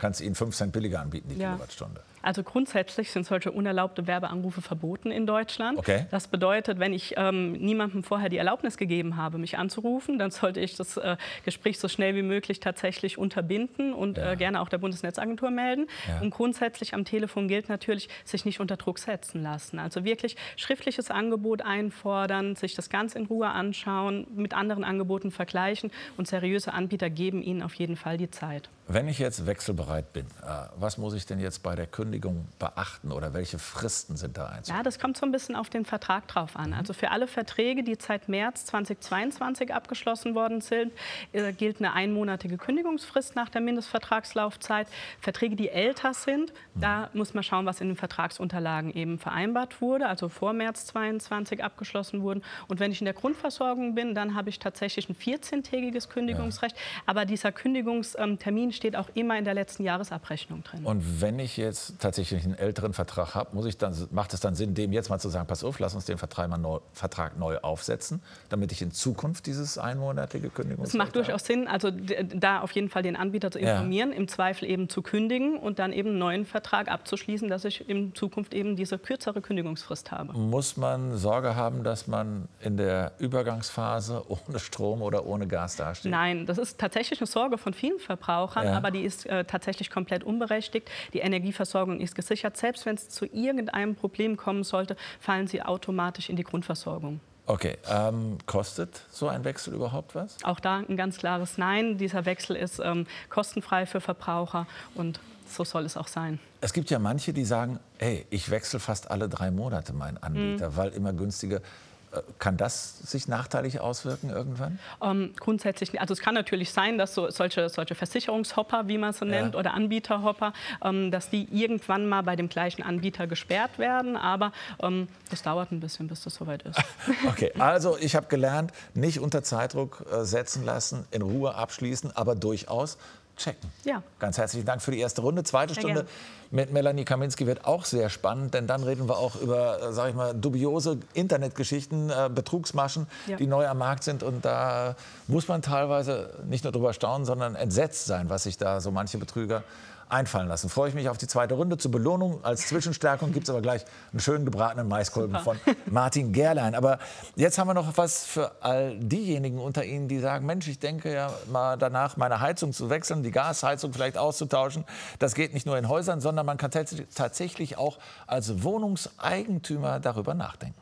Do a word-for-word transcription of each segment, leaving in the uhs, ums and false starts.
kannst ihnen fünf Cent billiger anbieten, die Ja. Kilowattstunde. Also grundsätzlich sind solche unerlaubte Werbeanrufe verboten in Deutschland. Okay. Das bedeutet, wenn ich ähm, niemandem vorher die Erlaubnis gegeben habe, mich anzurufen, dann sollte ich das äh, Gespräch so schnell wie möglich tatsächlich unterbinden und Ja. äh, gerne auch der Bundesnetzagentur melden. Ja. Und grundsätzlich am Telefon gilt natürlich, sich nicht unter Druck setzen lassen. Also wirklich schriftliches Angebot einfordern, sich das ganz in Ruhe anschauen, mit anderen Angeboten vergleichen und seriöse Anbieter geben Ihnen auf jeden Fall die Zeit. Wenn ich jetzt wechselbereit bin, äh, was muss ich denn jetzt bei der Kündigung beachten oder welche Fristen sind da einzuhalten? Ja, das kommt so ein bisschen auf den Vertrag drauf an. Also für alle Verträge, die seit März zweitausendzweiundzwanzig abgeschlossen worden sind, äh, gilt eine einmonatige Kündigungsfrist nach der Mindestvertragslaufzeit. Verträge, die älter sind, mhm. da muss man schauen, was in den Vertragsunterlagen eben vereinbart wurde, also vor März zweiundzwanzig abgeschlossen wurden. Und wenn ich in der Grundversorgung bin, dann habe ich tatsächlich ein vierzehntägiges Kündigungsrecht. Ja. Aber dieser Kündigungstermin steht auch immer in der letzten Jahresabrechnung drin. Und wenn ich jetzt tatsächlich einen älteren Vertrag habe, muss ich dann, macht es dann Sinn, dem jetzt mal zu sagen, pass auf, lass uns den Vertrag, mal neu, Vertrag neu aufsetzen, damit ich in Zukunft dieses einmonatige Kündigungsrecht habe? Es macht habe? durchaus Sinn, also da auf jeden Fall den Anbieter zu informieren, ja. im Zweifel eben zu kündigen und dann eben einen neuen Vertrag abzuschließen, dass ich in Zukunft eben diese kürzere Kündigungsfrist habe. Muss man Sorge haben, dass man in der Übergangsphase ohne Strom oder ohne Gas dasteht? Nein, das ist tatsächlich eine Sorge von vielen Verbrauchern, ja. aber die ist äh, tatsächlich komplett unberechtigt. Die Energieversorgung ist gesichert. Selbst wenn es zu irgendeinem Problem kommen sollte, fallen sie automatisch in die Grundversorgung. Okay, ähm, kostet so ein Wechsel überhaupt was? Auch da ein ganz klares Nein. Dieser Wechsel ist ähm, kostenfrei für Verbraucher und so soll es auch sein. Es gibt ja manche, die sagen, hey, ich wechsle fast alle drei Monate meinen Anbieter, mhm. weil immer günstiger. Kann das sich nachteilig auswirken irgendwann? Ähm, grundsätzlich, also es kann natürlich sein, dass so, solche, solche Versicherungshopper, wie man sie nennt, ja. oder Anbieterhopper, ähm, dass die irgendwann mal bei dem gleichen Anbieter gesperrt werden. Aber ähm, das dauert ein bisschen, bis das soweit ist. Okay, also ich habe gelernt, nicht unter Zeitdruck äh, setzen lassen, in Ruhe abschließen, aber durchaus checken. Ja. Ganz herzlichen Dank für die erste Runde. Zweite sehr Stunde gern. Mit Melanie Kaminski wird auch sehr spannend, denn dann reden wir auch über, sage ich mal, dubiose Internetgeschichten, äh, Betrugsmaschen, ja. die neu am Markt sind. Und da muss man teilweise nicht nur drüber staunen, sondern entsetzt sein, was sich da so manche Betrüger einfallen lassen. Freue ich mich auf die zweite Runde. Zur Belohnung als Zwischenstärkung gibt es aber gleich einen schönen gebratenen Maiskolben Super. Von Martin Gerlein. Aber jetzt haben wir noch was für all diejenigen unter Ihnen, die sagen, Mensch, ich denke ja mal danach, meine Heizung zu wechseln, die Gasheizung vielleicht auszutauschen. Das geht nicht nur in Häusern, sondern man kann tatsächlich auch als Wohnungseigentümer darüber nachdenken.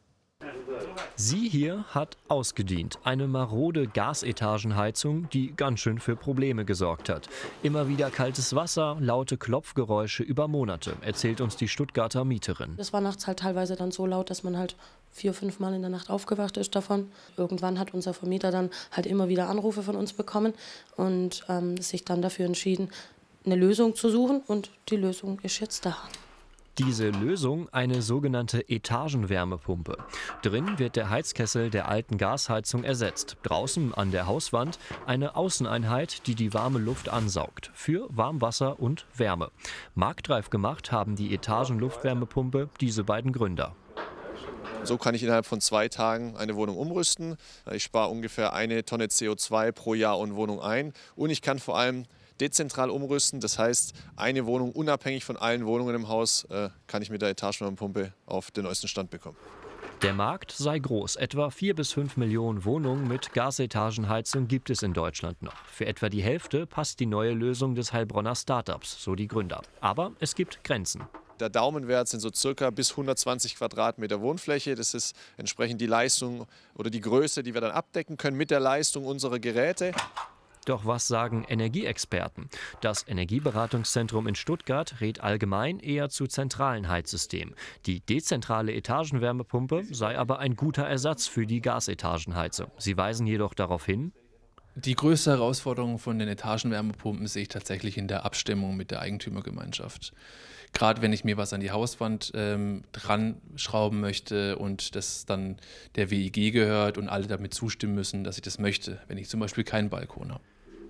Sie hier hat ausgedient. Eine marode Gasetagenheizung, die ganz schön für Probleme gesorgt hat. Immer wieder kaltes Wasser, laute Klopfgeräusche über Monate, erzählt uns die Stuttgarter Mieterin. Das war nachts halt teilweise dann so laut, dass man halt vier, fünf Mal in der Nacht aufgewacht ist davon. Irgendwann hat unser Vermieter dann halt immer wieder Anrufe von uns bekommen und ähm, sich dann dafür entschieden, eine Lösung zu suchen. Und die Lösung ist jetzt da. Diese Lösung eine sogenannte Etagenwärmepumpe. Drin wird der Heizkessel der alten Gasheizung ersetzt. Draußen an der Hauswand eine Außeneinheit, die die warme Luft ansaugt. Für Warmwasser und Wärme. Marktreif gemacht haben die Etagenluftwärmepumpe diese beiden Gründer. So kann ich innerhalb von zwei Tagen eine Wohnung umrüsten. Ich spare ungefähr eine Tonne C O zwei pro Jahr und Wohnung ein. Und ich kann vor allem dezentral umrüsten. Das heißt, eine Wohnung unabhängig von allen Wohnungen im Haus äh, kann ich mit der Etagenwärmepumpe auf den neuesten Stand bekommen. Der Markt sei groß. Etwa vier bis fünf Millionen Wohnungen mit Gasetagenheizung gibt es in Deutschland noch. Für etwa die Hälfte passt die neue Lösung des Heilbronner Startups, so die Gründer. Aber es gibt Grenzen. Der Daumenwert sind so circa bis hundertzwanzig Quadratmeter Wohnfläche. Das ist entsprechend die Leistung oder die Größe, die wir dann abdecken können mit der Leistung unserer Geräte. Doch was sagen Energieexperten? Das Energieberatungszentrum in Stuttgart rät allgemein eher zu zentralen Heizsystemen. Die dezentrale Etagenwärmepumpe sei aber ein guter Ersatz für die Gasetagenheizung. Sie weisen jedoch darauf hin: Die größte Herausforderung von den Etagenwärmepumpen sehe ich tatsächlich in der Abstimmung mit der Eigentümergemeinschaft. Gerade wenn ich mir was an die Hauswand ähm, dran schrauben möchte und das dann der W E G gehört und alle damit zustimmen müssen, dass ich das möchte, wenn ich zum Beispiel keinen Balkon habe.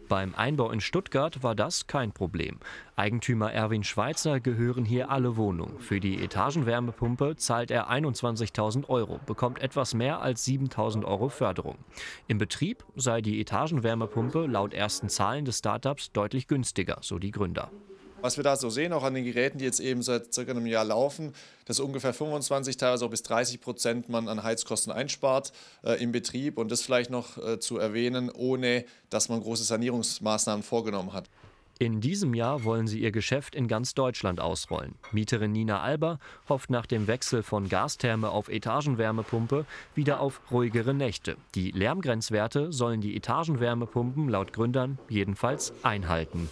Beim Einbau in Stuttgart war das kein Problem. Eigentümer Erwin Schweizer gehören hier alle Wohnungen. Für die Etagenwärmepumpe zahlt er einundzwanzigtausend Euro, bekommt etwas mehr als siebentausend Euro Förderung. Im Betrieb sei die Etagenwärmepumpe laut ersten Zahlen des Startups deutlich günstiger, so die Gründer. Was wir da so sehen, auch an den Geräten, die jetzt eben seit circa einem Jahr laufen, dass ungefähr fünfundzwanzig, teilweise auch bis dreißig Prozent man an Heizkosten einspart äh, im Betrieb. Und das vielleicht noch äh, zu erwähnen, ohne dass man große Sanierungsmaßnahmen vorgenommen hat. In diesem Jahr wollen sie ihr Geschäft in ganz Deutschland ausrollen. Mieterin Nina Alber hofft nach dem Wechsel von Gastherme auf Etagenwärmepumpe wieder auf ruhigere Nächte. Die Lärmgrenzwerte sollen die Etagenwärmepumpen laut Gründern jedenfalls einhalten.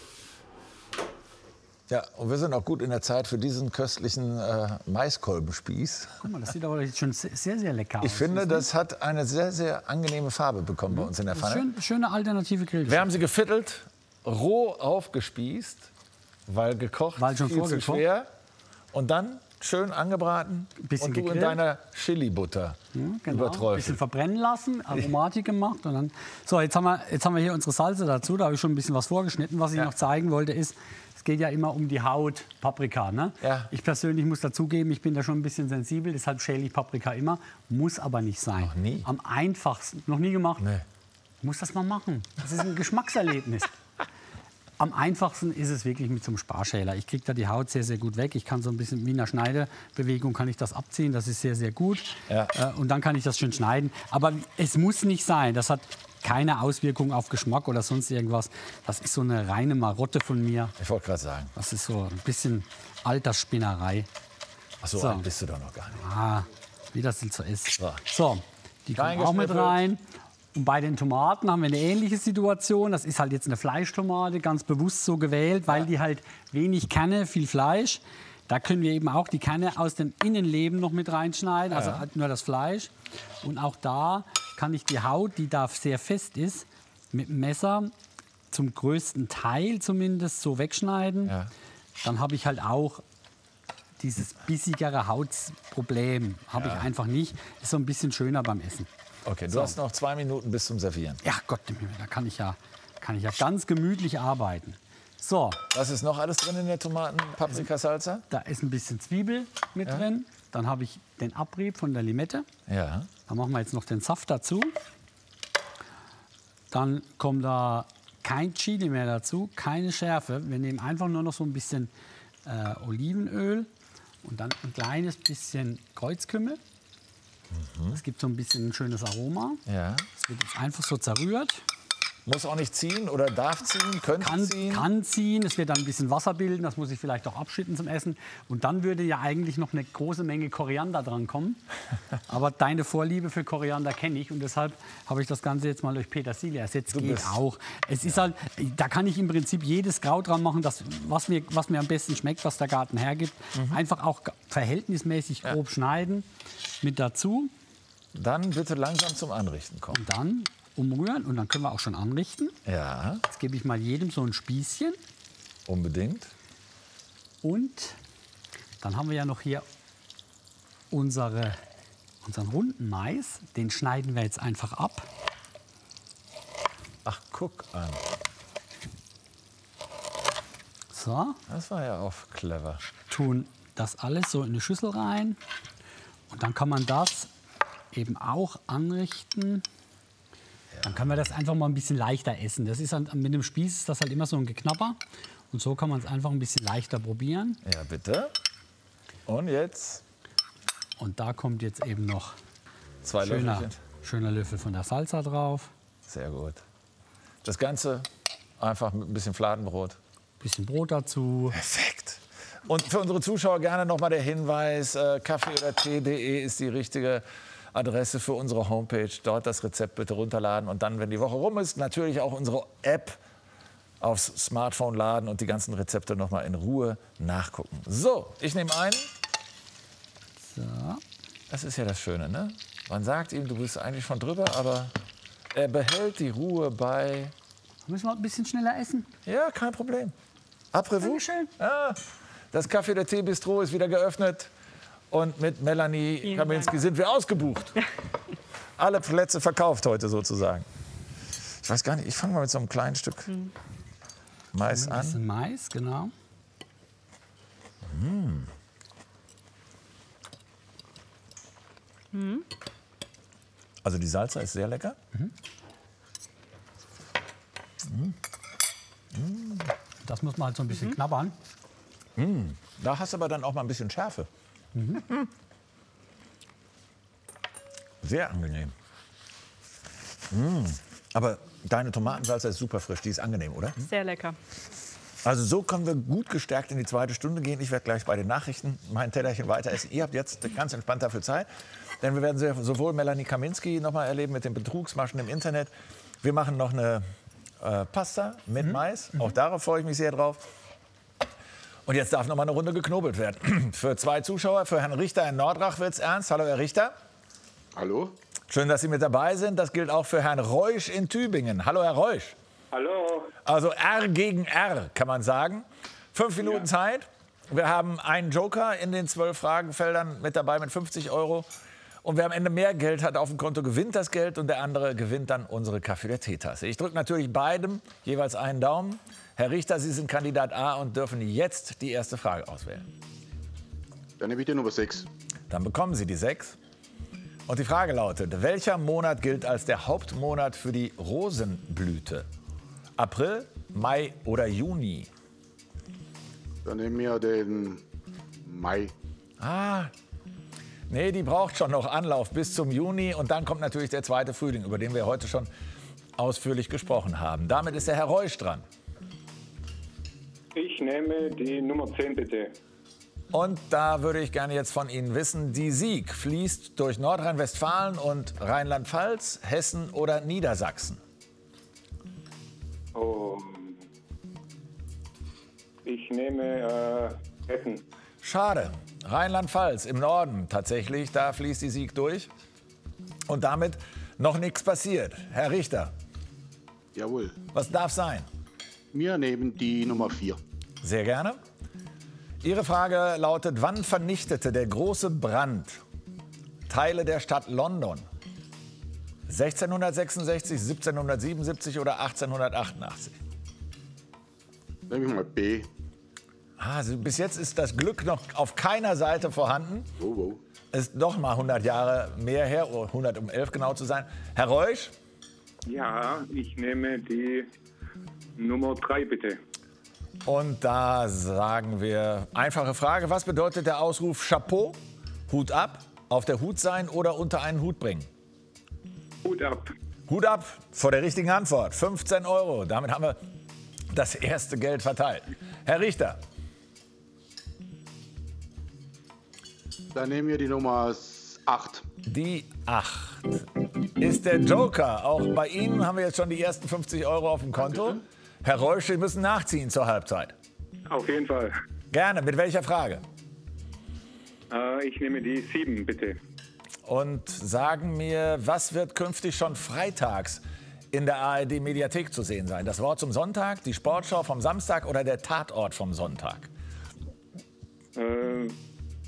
Ja, und wir sind auch gut in der Zeit für diesen köstlichen äh, Maiskolbenspieß. Guck mal, das sieht aber jetzt schon sehr, sehr lecker aus. Ich finde, das hat eine sehr, sehr angenehme Farbe bekommen bei uns in der Pfanne. Schön, schöne alternative Grillgeschichte. Wir haben sie gefittelt, roh aufgespießt, weil gekocht weil schon viel zu schwer. Und dann schön angebraten bisschen und du gegrillt. in deiner Chili-Butter ja, genau. überträufelt. Ein bisschen verbrennen lassen, Aromatik gemacht. Und dann so, jetzt haben, wir, jetzt haben wir hier unsere Salze dazu. Da habe ich schon ein bisschen was vorgeschnitten. Was ich ja. noch zeigen wollte ist, es geht ja immer um die Haut Paprika. Ne? Ja. Ich persönlich muss dazugeben, ich bin da schon ein bisschen sensibel. Deshalb schäle ich Paprika immer. Muss aber nicht sein. Noch nie? Am einfachsten. Noch nie gemacht? Nee. Muss das mal machen. Das ist ein Geschmackserlebnis. Am einfachsten ist es wirklich mit so einem Sparschäler. Ich kriege da die Haut sehr, sehr gut weg. Ich kann so ein bisschen wie in einer Schneidebewegung kann ich das abziehen. Das ist sehr, sehr gut. Ja. Äh, und dann kann ich das schön schneiden. Aber es muss nicht sein. Das hat keine Auswirkung auf Geschmack oder sonst irgendwas. Das ist so eine reine Marotte von mir. Ich wollte gerade sagen. Das ist so ein bisschen Altersspinnerei. Ach so, So. alt bist du doch noch gar nicht. Ah, wie das so ist. So. So, die kommen auch mit Reingeschnippelt. rein. Und bei den Tomaten haben wir eine ähnliche Situation. Das ist halt jetzt eine Fleischtomate, ganz bewusst so gewählt, weil die halt wenig Kerne, viel Fleisch. Da können wir eben auch die Kerne aus dem Innenleben noch mit reinschneiden, also halt nur das Fleisch. Und auch da kann ich die Haut, die da sehr fest ist, mit dem Messer zum größten Teil zumindest so wegschneiden. Ja. Dann habe ich halt auch dieses bissigere Hautproblem. Habe ich einfach nicht. Ist so ein bisschen schöner beim Essen. Okay, du So. hast noch zwei Minuten bis zum Servieren. Ja, Gott, da kann ich ja, kann ich ja ganz gemütlich arbeiten. So, Was ist noch alles drin in der Tomaten-Paprika-Salsa? da ist ein bisschen Zwiebel mit Ja. drin. Dann habe ich den Abrieb von der Limette. Ja. Dann machen wir jetzt noch den Saft dazu. Dann kommt da kein Chili mehr dazu, keine Schärfe. Wir nehmen einfach nur noch so ein bisschen äh, Olivenöl und dann ein kleines bisschen Kreuzkümmel. Es gibt so ein bisschen ein schönes Aroma. Ja. Es wird jetzt einfach so zerrührt. Muss auch nicht ziehen oder darf ziehen, könnte Kann, ziehen. kann ziehen, es wird dann ein bisschen Wasser bilden, das muss ich vielleicht auch abschütten zum Essen. Und dann würde ja eigentlich noch eine große Menge Koriander dran kommen. Aber deine Vorliebe für Koriander kenne ich und deshalb habe ich das Ganze jetzt mal durch Petersilie ersetzt. Du Geht bist- auch. Es ist halt, da kann ich im Prinzip jedes Kraut dran machen, das, was, mir, was mir am besten schmeckt, was der Garten hergibt. Einfach auch verhältnismäßig grob schneiden mit dazu. Dann bitte langsam zum Anrichten kommen. Und dann umrühren und dann können wir auch schon anrichten. Ja, Jetzt gebe ich mal jedem so ein Spießchen. unbedingt. Und dann haben wir ja noch hier unsere, unseren runden Mais. Den schneiden wir jetzt einfach ab. Ach, guck an. So, Das war ja auch clever. tun das alles so in eine Schüssel rein. Und dann kann man das eben auch anrichten. Dann können wir das einfach mal ein bisschen leichter essen. Das ist halt, mit dem Spieß ist das halt immer so ein Geknapper. Und so kann man es einfach ein bisschen leichter probieren. Ja, bitte. Und jetzt Und da kommt jetzt eben noch zwei schöner, Löffelchen. schöner Löffel von der Salsa drauf. Sehr gut. Das Ganze einfach mit ein bisschen Fladenbrot. Bisschen Brot dazu. Perfekt. Und für unsere Zuschauer gerne noch mal der Hinweis, äh, kaffee oder tee punkt de ist die richtige Adresse für unsere Homepage. Dort das Rezept bitte runterladen und dann, wenn die Woche rum ist, natürlich auch unsere App aufs Smartphone laden und die ganzen Rezepte noch mal in Ruhe nachgucken. So, ich nehme einen. So. Das ist ja das Schöne, ne? Man sagt ihm, du bist eigentlich schon drüber, aber er behält die Ruhe bei. Müssen wir ein bisschen schneller essen? Ja, kein Problem. Après-vous. Dankeschön. Ja, das Café der Tee Bistro ist wieder geöffnet. Und mit Melanie Vielen Kaminski sind wir ausgebucht. Alle Plätze verkauft heute sozusagen. Ich weiß gar nicht, ich fange mal mit so einem kleinen Stück hm. Mais Ein bisschen an. Mais, genau. Mm. Mhm. Also die Salsa ist sehr lecker. Mhm. Mhm. Mhm. Das muss man halt so ein bisschen mhm. knabbern. Mm. Da hast du aber dann auch mal ein bisschen Schärfe. Mhm. Sehr angenehm. Mm. Aber deine Tomatensalsa ist super frisch, die ist angenehm, oder? Sehr lecker. Also so können wir gut gestärkt in die zweite Stunde gehen. Ich werde gleich bei den Nachrichten mein Tellerchen weiter essen. Ihr habt jetzt ganz entspannt dafür Zeit. Denn wir werden sowohl Melanie Kaminski noch mal erleben mit den Betrugsmaschen im Internet. Wir machen noch eine äh, Pasta mit mhm. Mais. Auch darauf freue ich mich sehr drauf. Und jetzt darf noch mal eine Runde geknobelt werden. Für zwei Zuschauer, für Herrn Richter in Nordrach wird es ernst. Hallo, Herr Richter. Hallo. Schön, dass Sie mit dabei sind. Das gilt auch für Herrn Reusch in Tübingen. Hallo, Herr Reusch. Hallo. Also R gegen R, kann man sagen. Fünf Minuten ja. Zeit. Wir haben einen Joker in den zwölf Fragenfeldern mit dabei mit fünfzig Euro. Und wer am Ende mehr Geld hat auf dem Konto, gewinnt das Geld. Und der andere gewinnt dann unsere Kaffee- oder Teetasse. Ich drücke natürlich beidem jeweils einen Daumen. Herr Richter, Sie sind Kandidat A und dürfen jetzt die erste Frage auswählen. Dann nehme ich die Nummer sechs. Dann bekommen Sie die sechs. Und die Frage lautet, welcher Monat gilt als der Hauptmonat für die Rosenblüte? April, Mai oder Juni? Dann nehmen wir den Mai. Ah, nee, die braucht schon noch Anlauf bis zum Juni. Und dann kommt natürlich der zweite Frühling, über den wir heute schon ausführlich gesprochen haben. Damit ist der Herr Reusch dran. Ich nehme die Nummer zehn, bitte. Und da würde ich gerne jetzt von Ihnen wissen, die Sieg fließt durch Nordrhein-Westfalen und Rheinland-Pfalz, Hessen oder Niedersachsen? Oh, ich nehme äh, Hessen. Schade. Rheinland-Pfalz im Norden tatsächlich, da fließt die Sieg durch. Und damit noch nichts passiert. Herr Richter. Jawohl. Was darf sein? Wir nehmen die Nummer vier. Sehr gerne. Ihre Frage lautet, wann vernichtete der große Brand Teile der Stadt London? sechzehnhundertsechsundsechzig, siebzehnhundertsiebenundsiebzig oder achtzehnhundertachtundachtzig? Nehmen wir mal B. Ah, also bis jetzt ist das Glück noch auf keiner Seite vorhanden. Oh, oh. Ist doch mal hundert Jahre mehr her, hundertelf genau zu sein. Herr Reusch? Ja, ich nehme die Nummer drei, bitte. Und da sagen wir, einfache Frage, was bedeutet der Ausruf Chapeau, Hut ab, auf der Hut sein oder unter einen Hut bringen? Hut ab. Hut ab, vor der richtigen Antwort, fünfzehn Euro. Damit haben wir das erste Geld verteilt. Herr Richter. Dann nehmen wir die Nummer acht. Die acht ist der Joker. Auch bei Ihnen haben wir jetzt schon die ersten fünfzig Euro auf dem Konto. Herr Reusch, Sie müssen nachziehen zur Halbzeit. Auf jeden Fall. Gerne. Mit welcher Frage? Äh, ich nehme die sieben, bitte. Und sagen mir, was wird künftig schon freitags in der A R D-Mediathek zu sehen sein? Das Wort zum Sonntag, die Sportschau vom Samstag oder der Tatort vom Sonntag? Äh,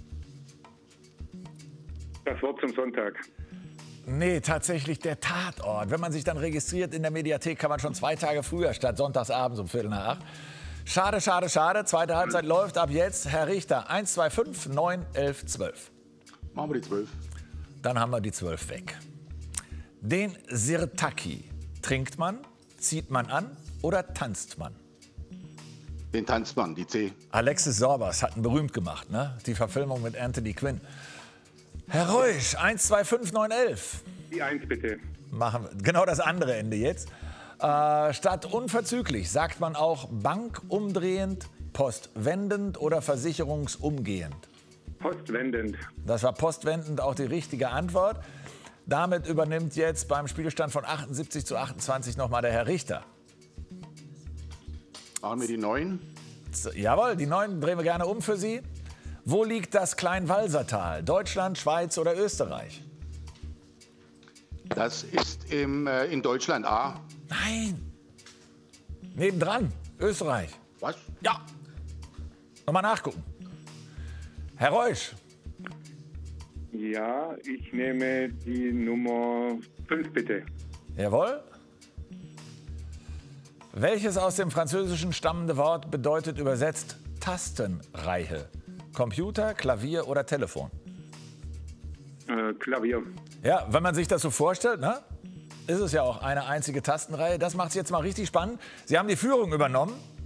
das Wort zum Sonntag. Nee, tatsächlich der Tatort. Wenn man sich dann registriert in der Mediathek, kann man schon zwei Tage früher statt sonntagsabends um Viertel nach acht. Schade, schade, schade. Zweite Halbzeit läuft ab jetzt. Herr Richter, eins, zwei, fünf, neun, elf, zwölf. Machen wir die zwölf. Dann haben wir die zwölf weg. Den Sirtaki trinkt man, zieht man an oder tanzt man? Den tanzt man, die C. Alexis Sorbas hat ihn berühmt gemacht, ne? Die Verfilmung mit Anthony Quinn. Herr Reusch, eins, zwei, fünf, neun, elf. Die eins, bitte. Machen wir genau das andere Ende jetzt. Äh, statt unverzüglich sagt man auch bankumdrehend, postwendend oder versicherungsumgehend? Postwendend. Das war postwendend auch die richtige Antwort. Damit übernimmt jetzt beim Spielstand von achtundsiebzig zu achtundzwanzig nochmal der Herr Richter. Machen wir die neun? Jawohl, die neun drehen wir gerne um für Sie. Wo liegt das Kleinwalsertal? Deutschland, Schweiz oder Österreich? Das ist im, äh, in Deutschland A. Nein. Nebendran, Österreich. Was? Ja. Nochmal nachgucken. Herr Reusch. Ja, ich nehme die Nummer fünf, bitte. Jawohl. Welches aus dem Französischen stammende Wort bedeutet übersetzt Tastenreihe? Computer, Klavier oder Telefon? Äh, Klavier. Ja, wenn man sich das so vorstellt, ne, ist es ja auch eine einzige Tastenreihe. Das macht es jetzt mal richtig spannend. Sie haben die Führung übernommen.